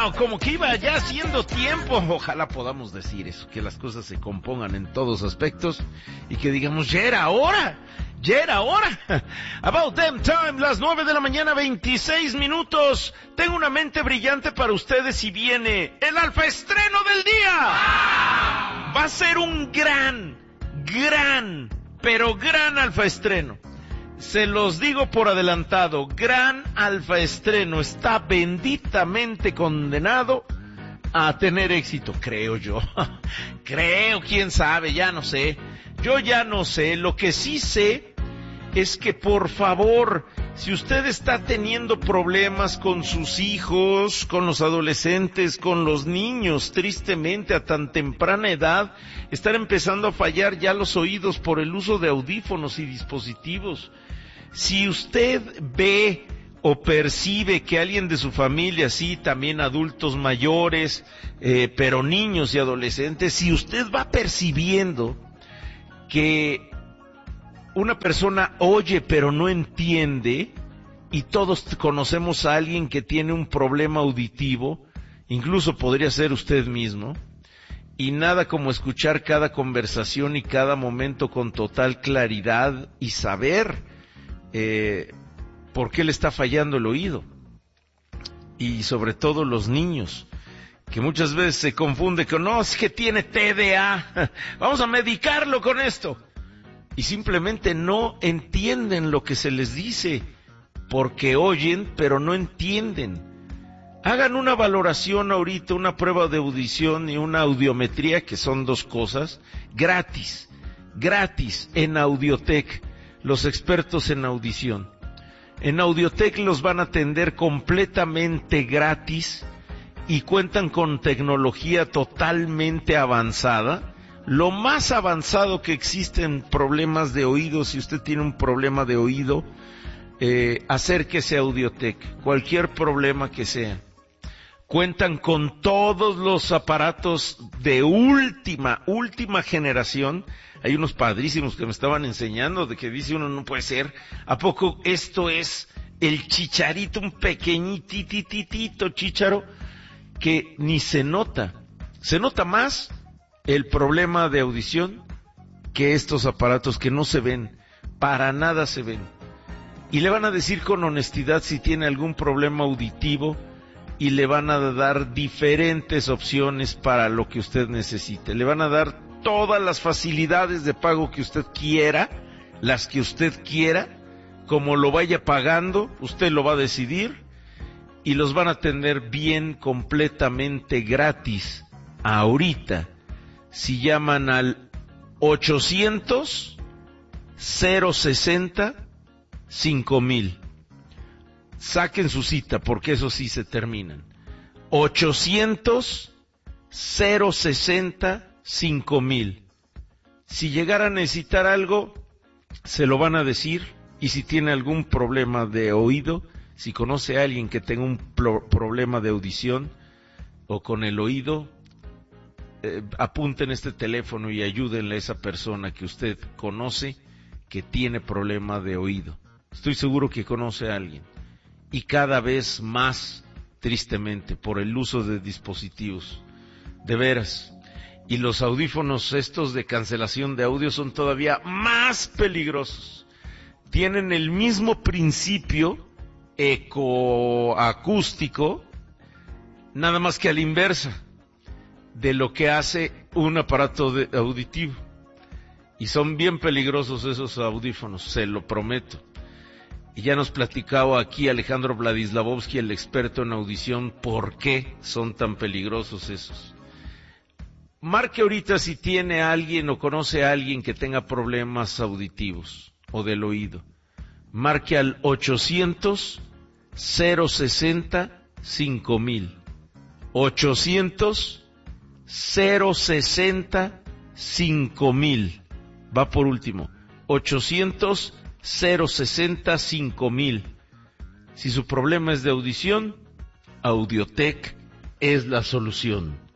Bueno, como que iba ya haciendo tiempo. Ojalá podamos decir eso, que las cosas se compongan en todos aspectos y que digamos, ya era hora. About damn time, las 9 de la mañana, 26 minutos. Tengo una mente brillante para ustedes y viene el alfa estreno del día. Va a ser un gran alfa estreno. Se los digo por adelantado, gran alfa estreno, está benditamente condenado a tener éxito, creo yo. Creo, quién sabe, ya no sé. Yo ya no sé, lo que sí sé es que por favor, si usted está teniendo problemas con sus hijos, con los adolescentes, con los niños, tristemente a tan temprana edad, están empezando a fallar ya los oídos por el uso de audífonos y dispositivos. Si usted ve o percibe que alguien de su familia, sí, también adultos mayores, pero niños y adolescentes, si usted va percibiendo que una persona oye pero no entiende, y todos conocemos a alguien que tiene un problema auditivo, incluso podría ser usted mismo, y nada como escuchar cada conversación y cada momento con total claridad y saber por qué le está fallando el oído. Y sobre todo los niños, que muchas veces se confunde con, no, es que tiene TDA, vamos a medicarlo con esto. Y simplemente no entienden lo que se les dice, porque oyen pero no entienden. Hagan una valoración ahorita, una prueba de audición y una audiometría, que son dos cosas, gratis en Audiotech, los expertos en audición. En Audiotech los van a atender completamente gratis y cuentan con tecnología totalmente avanzada, lo más avanzado que existe en problemas de oído. Si usted tiene un problema de oído, acérquese a Audiotech, cualquier problema que sea. Cuentan con todos los aparatos de última generación. Hay unos padrísimos que me estaban enseñando, de que dice uno, no puede ser, ¿a poco esto es el chicharito, un pequeñitititito chícharo que ni se nota? Se nota más el problema de audición que estos aparatos que no se ven, para nada se ven. Y le van a decir con honestidad si tiene algún problema auditivo, y le van a dar diferentes opciones para lo que usted necesite. Le van a dar todas las facilidades de pago que usted quiera, las que usted quiera, como lo vaya pagando, usted lo va a decidir, y los van a atender bien, completamente gratis, ahorita. Si llaman al 800-060-5000. Saquen su cita, porque eso sí se terminan. 800-060-5000. Si llegara a necesitar algo, se lo van a decir. Y si tiene algún problema de oído, si conoce a alguien que tenga un problema de audición o con el oído, apunten este teléfono y ayúdenle a esa persona que usted conoce que tiene problema de oído. Estoy seguro que conoce a alguien. Y cada vez más, tristemente, por el uso de dispositivos. De veras. Y los audífonos estos de cancelación de audio son todavía más peligrosos. Tienen el mismo principio ecoacústico, nada más que a la inversa de lo que hace un aparato auditivo. Y son bien peligrosos esos audífonos, se lo prometo. Y ya nos platicaba aquí Alejandro Vladislavovsky, el experto en audición, por qué son tan peligrosos esos. Marque ahorita si tiene a alguien o conoce a alguien que tenga problemas auditivos o del oído. Marque al 800-060-5000. 800-060-5000. Va por último. 800-060-5000. Si su problema es de audición, Audiotech es la solución.